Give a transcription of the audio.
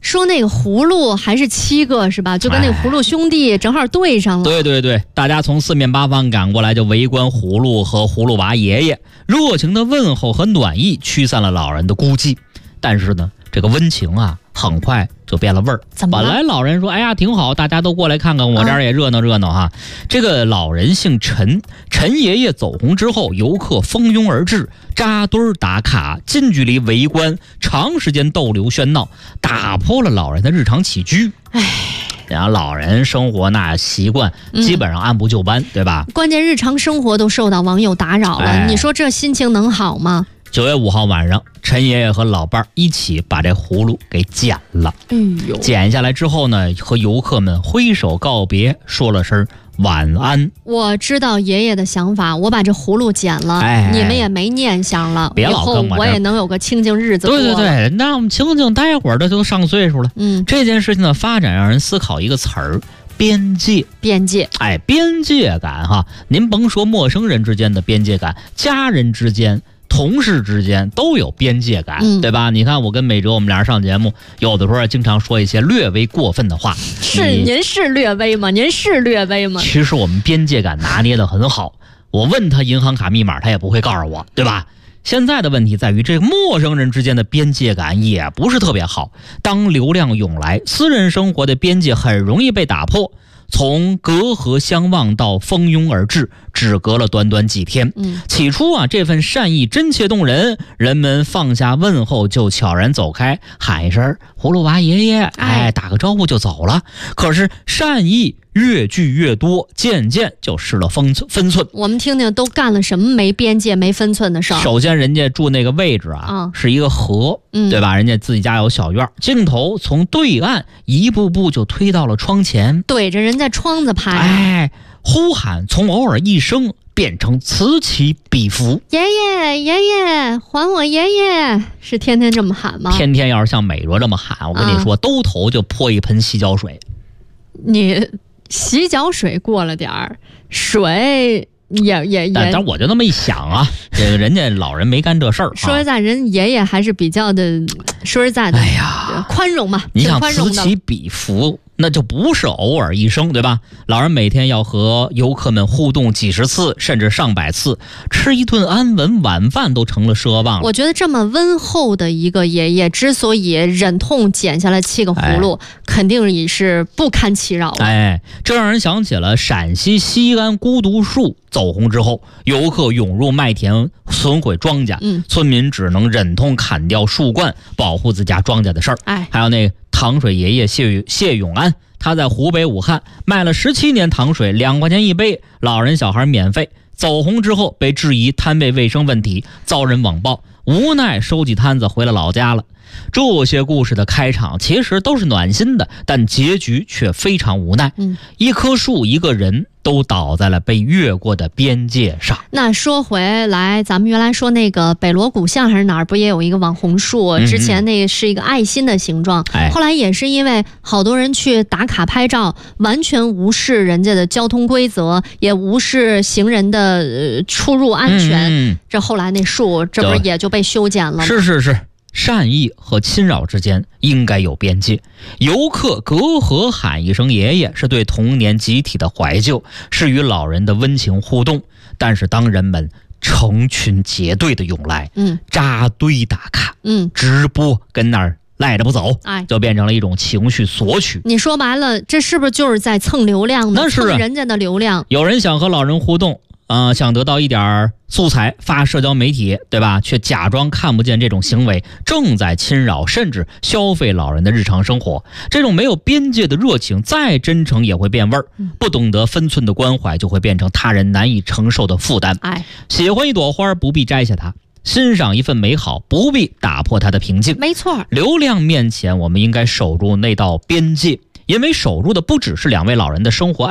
说那个葫芦还是7个是吧？就跟那个葫芦兄弟正好对上了。 对对对，大家从四面八方赶过来，就围观葫芦和葫芦娃爷爷，热情的问候和暖意驱散了老人的孤寂。但是呢，这个温情啊，很快就变了味儿。 怎么了？ 本来老人说：“哎呀，挺好，大家都过来看看，我这儿也热闹热闹哈。这个老人姓陈，陈爷爷走红之后，游客蜂拥而至，扎堆打卡，近距离围观，长时间逗留喧闹，打破了老人的日常起居。然后老人生活那习惯基本上按部就班，对吧？ 关键日常生活都受到网友打扰了，你说这心情能好吗 ？9月5号晚上，陈爷爷和老伴儿一起把这葫芦给剪了。剪下来之后呢，和游客们挥手告别，说了声晚安。我知道爷爷的想法，我把这葫芦剪了，你们也没念想了， 别老跟我也能有个清静日子过。 对对对，那我们清静待会儿的就上岁数了。这件事情的发展让人思考一个词儿。边界，边界感哈！您甭说陌生人之间的边界感，家人之间、同事之间都有边界感，对吧？你看我跟美哲，我们俩人上节目，有的时候经常说一些略微过分的话。 您是略微吗？ 其实我们边界感拿捏得很好。我问他银行卡密码，他也不会告诉我，对吧？现在的问题在于，这个陌生人之间的边界感也不是特别好。当流量涌来，私人生活的边界很容易被打破。从隔河相望到蜂拥而至，只隔了短短几天。起初啊，这份善意真切动人，人们放下问候就悄然走开，喊一声葫芦娃爷爷，打个招呼就走了。可是善意越聚越多，渐渐就失了分寸。 我们听听都干了什么没边界没分寸的事儿。 首先人家住那个位置是一个河，对吧？人家自己家有小院，镜头从对岸一步步就推到了窗前， 对着人家窗子拍。 呼喊从偶尔一声变成此起彼伏。 爷爷爷爷还我爷爷，是天天这么喊吗？ 天天要是像美卓这么喊，我跟你说，兜头就泼一盆洗脚水。 你洗脚水过了点儿，水也但我就那么一想啊，这个人家老人没干这事儿。 说实在，人爷爷还是比较的，说实在的，宽容嘛。 你想此起彼伏，那就不是偶尔一声，对吧？老人每天要和游客们互动几十次，甚至上百次，吃一顿安稳晚饭都成了奢望了。 我觉得这么温厚的一个爷爷，之所以忍痛剪下来7个葫芦，肯定也是不堪其扰了。 这让人想起了陕西西安孤独树走红之后，游客涌入麦田损毁庄稼，村民只能忍痛砍掉树冠，保护自家庄稼的事儿。还有那糖水爷爷谢永安，他在湖北武汉卖了17年糖水，2块钱一杯，老人小孩免费。走红之后被质疑摊位卫生问题，遭人网暴，无奈收起摊子回了老家了。这些故事的开场其实都是暖心的，但结局却非常无奈。一棵树一个人都倒在了被越过的边界上。 那说回来，咱们原来说那个北锣鼓巷还是哪儿，不也有一个网红树？之前那是一个爱心的形状，后来也是因为好多人去打卡拍照，完全无视人家的交通规则，也无视行人的出入安全。这后来那树这不是也就被修剪了吗？ 是。善意和侵扰之间应该有边界。游客隔河喊一声爷爷，是对童年集体的怀旧，是与老人的温情互动。但是当人们成群结队的涌来，扎堆打卡，直播跟那儿赖着不走，就变成了一种情绪索取。 你说白了，这是不是就是在蹭流量呢？ 那是蹭人家的流量。 有人想和老人互动，想得到一点素材发社交媒体，对吧？却假装看不见这种行为正在侵扰甚至消费老人的日常生活。这种没有边界的热情再真诚也会变味儿，不懂得分寸的关怀就会变成他人难以承受的负担。喜欢一朵花不必摘下它，欣赏一份美好不必打破它的平静。 没错， 流量面前我们应该守住那道边界，因为守住的不只是2位老人的生活